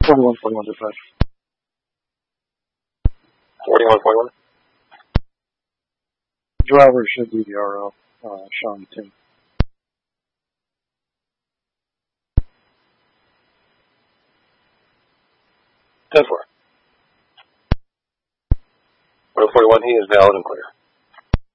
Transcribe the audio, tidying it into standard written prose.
4141 dispatch. 4141. Driver should be the RO, Sean Tim. 10-4. 41, he is valid and clear.